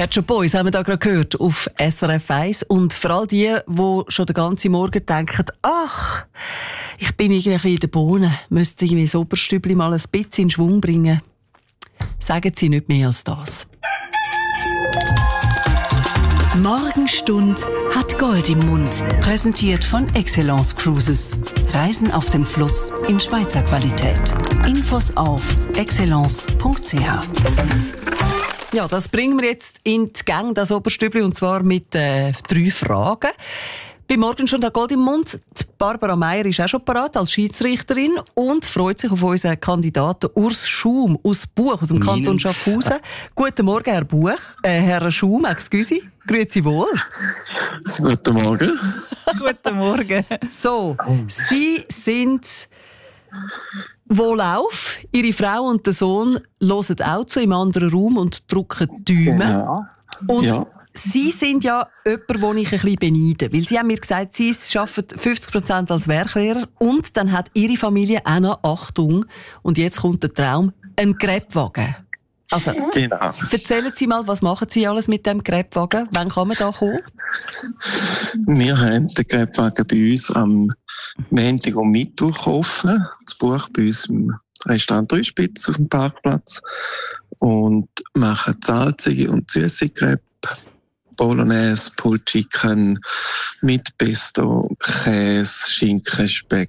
Pet Shop Boys haben wir da gerade gehört auf SRF 1. Und vor allem die schon den ganzen Morgen denken, ach, ich bin irgendwie in der Bohne, müsste irgendwie das Oberstübli mal ein bisschen in Schwung bringen. Sagen Sie nicht mehr als das. Morgenstund hat Gold im Mund. Präsentiert von Excellence Cruises. Reisen auf dem Fluss in Schweizer Qualität. Infos auf excellence.ch. Ja, das bringen wir jetzt in die Gang, das Oberstübli, und zwar mit 3 Fragen. Bei Morgenstund hat Gold im Mund. Die Barbara Meier ist auch schon parat als Schiedsrichterin und freut sich auf unseren Kandidaten Urs Schum aus Buch, aus dem Kanton Schaffhausen. Guten Morgen, Herr Schum, excuse. Grüezi wohl. Guten Morgen. Guten Morgen. So, Sie sind wohlauf. Ihre Frau und der Sohn hören auch zu im anderen Raum und drücken die Daumen. Genau. Und ja. Sie sind ja jemand, den ich ein bisschen beneide. Weil Sie haben mir gesagt, Sie arbeiten 50% als Werklehrer und dann hat Ihre Familie auch noch, Achtung, und jetzt kommt der Traum, einen Gräbwagen. Also, Genau. Erzählen Sie mal, was machen Sie alles mit dem Gräbwagen? Wann kann man da kommen? Wir haben den Gräbwagen bei uns am Montag und Mittwoch offen. Das Buch bei uns im Restaurant Dreispitz auf dem Parkplatz. Und machen salzige und süße Gräb, Bolognese, Pulled Chicken mit Pesto, Käse, Schinken, Speck.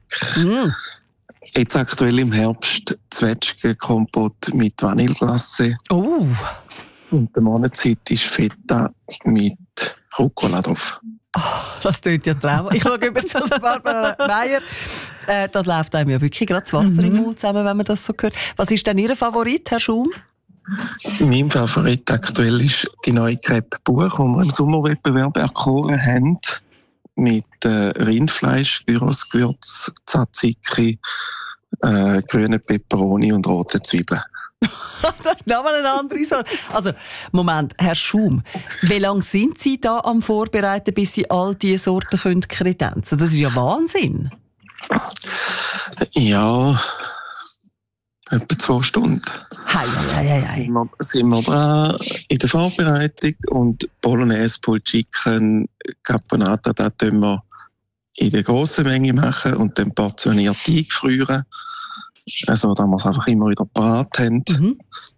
Jetzt aktuell im Herbst Zwetschgenkompott mit Vanilleglace. Oh! Und der Monatszeit ist Feta mit Rucola drauf. Oh, das tönt ja traumhaft. Ich schaue über zu Barbara Meier. Da läuft einem ja wirklich gerade das Wasser im Mund zusammen, wenn man das so hört. Was ist denn Ihr Favorit, Herr Schum? Mein Favorit aktuell ist die neue Crepe Buch, die wir im Sommerwettbewerb erkoren haben. Mit Rindfleisch, Gyrosgewürz, Tzatziki, grünen Peperoni und roten Zwiebeln. Das ist nochmal eine andere Sorte. Also, Moment, Herr Schum, wie lange sind Sie da am Vorbereiten, bis Sie all diese Sorten können kredenzen? Das ist ja Wahnsinn. Ja, etwa 2 Stunden. Hei. Sind wir dran in der Vorbereitung und Bolognese, Pulled Chicken, Caponata, das tun wir in der grossen Menge machen und dann portioniert eingefrieren. Also, dass wir es einfach immer wieder parat haben.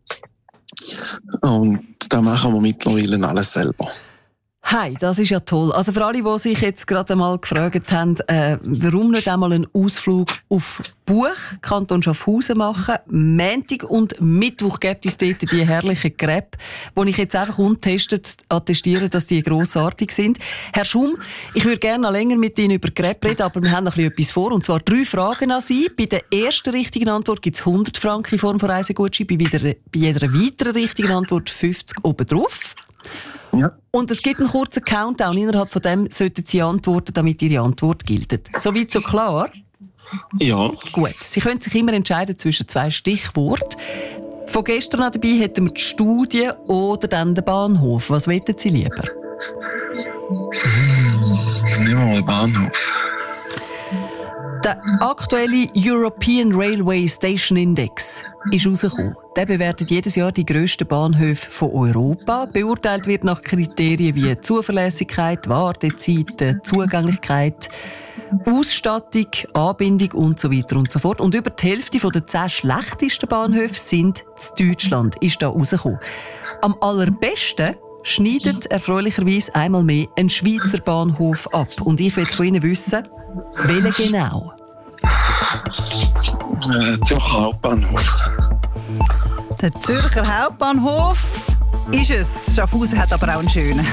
Und da machen wir mittlerweile alles selber. Hey, das ist ja toll. Also für alle, die sich jetzt gerade einmal gefragt haben, warum nicht einmal einen Ausflug auf Buch, Kanton Schaffhausen machen. Montag und Mittwoch gibt es dort die herrlichen Crepe, die ich jetzt einfach untestet attestiere, dass die grossartig sind. Herr Schum, ich würde gerne noch länger mit Ihnen über Crepe reden, aber wir haben noch etwas vor. Und zwar 3 Fragen an Sie. Bei der ersten richtigen Antwort gibt es 100 Franken in Form von Reisegutschein. Bei jeder weiteren richtigen Antwort 50 obendrauf. Ja. Und es gibt einen kurzen Countdown. Innerhalb von dem sollten Sie antworten, damit Ihre Antwort gilt. Soweit so klar? Ja. Gut. Sie können sich immer entscheiden zwischen 2 Stichworten. Von gestern an dabei hätten wir die Studie oder dann den Bahnhof. Was wollen Sie lieber? Nehmen wir mal Bahnhof. Der aktuelle European Railway Station Index ist rausgekommen. Der bewertet jedes Jahr die grössten Bahnhöfe von Europa. Beurteilt wird nach Kriterien wie Zuverlässigkeit, Wartezeiten, Zugänglichkeit, Ausstattung, Anbindung und so weiter und so fort. Und über die Hälfte der 10 schlechtesten Bahnhöfe sind in Deutschland, ist da rausgekommen. Am allerbesten schneidet erfreulicherweise einmal mehr ein Schweizer Bahnhof ab. Und ich will von Ihnen wissen, welchen genau? Zürcher Hauptbahnhof. Der Zürcher Hauptbahnhof ist es. Schaffhausen hat aber auch einen schönen.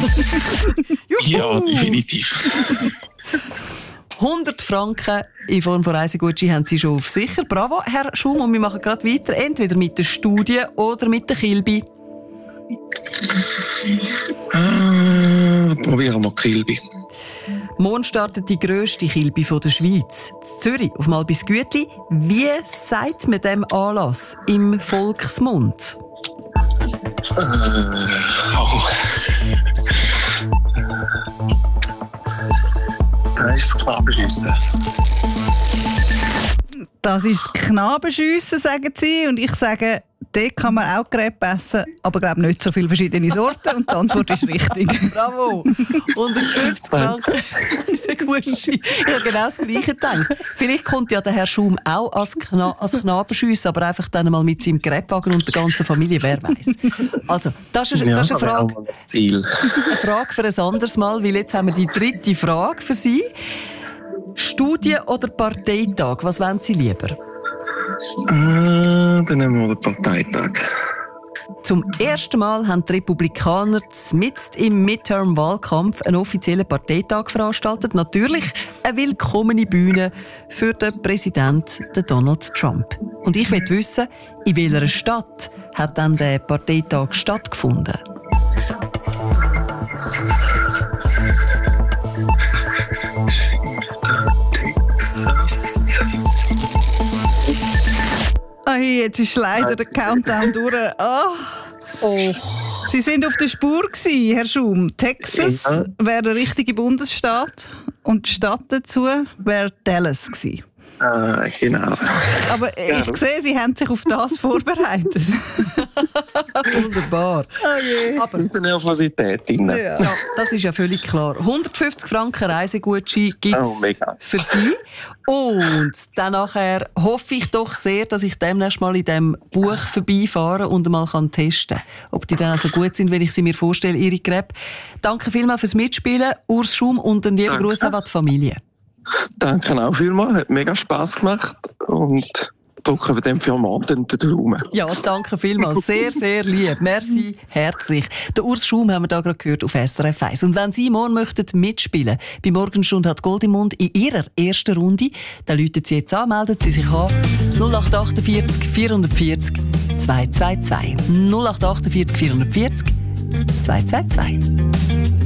Ja, definitiv. 100 Franken in Form von Reisegutschein haben Sie schon auf sicher. Bravo, Herr Schum. Und wir machen gerade weiter. Entweder mit der Studie oder mit der Kilby. Probieren wir Kilby. Morgen startet die grösste Kilby der Schweiz. In Zürich, auf Malbisgütli. Wie sagt man dem Anlass im Volksmund? Das ist das Knabenschiessen. Das ist das Knabenschiessen, sagen Sie. Und ich sage, Dort kann man auch Crepe essen, aber glaube nicht so viele verschiedene Sorten. Und die Antwort ist richtig. Bravo! 150 Franken ist ein Gutschi. Ich habe genau das Gleiche gedacht. Vielleicht kommt ja der Herr Schum auch als Knabenschüsse, aber einfach dann mal mit seinem Crepewagen und der ganzen Familie, wer weiß. Also, das ist eine Frage. Das Ziel. Eine Frage für ein anderes Mal, weil jetzt haben wir die 3. Frage für Sie. Studie- oder Parteitag, was wollen Sie lieber? Dann nehmen wir den Parteitag. Zum ersten Mal haben die Republikaner mitten im Midterm-Wahlkampf einen offiziellen Parteitag veranstaltet. Natürlich eine willkommene Bühne für den Präsidenten Donald Trump. Und ich möchte wissen, in welcher Stadt hat dann der Parteitag stattgefunden? Hey, jetzt ist leider der Countdown durch. Oh. Sie sind auf der Spur gewesen, Herr Schum. Texas wäre der richtige Bundesstaat und die Stadt dazu wäre Dallas gewesen. Genau. Aber ich sehe, Sie haben sich auf das vorbereitet. Wunderbar. Aber in der Nervosität drin. Ja, das ist ja völlig klar. 150 Franken Reisegutschein gibt es für Sie. Und dann nachher hoffe ich doch sehr, dass ich demnächst mal in diesem Buch vorbeifahre und mal testen kann, ob die dann auch so gut sind, wenn ich sie mir vorstelle, Ihre Crepe. Danke vielmals fürs Mitspielen, Urs Schum, und einen lieben Gruß auch an die Familie. Danke auch vielmals, hat mega Spass gemacht und drücken wir dem für morgen den Daumen. Ja, danke vielmals, sehr, sehr lieb. Merci, herzlich. Den Urs Schum haben wir da gerade gehört auf SRF 1. Und wenn Sie morgen möchten mitspielen, bei Morgenstunde hat Gold im Mund in Ihrer ersten Runde, dann rufen Sie jetzt an, melden Sie sich an 0848 440 222. 0848 440 222.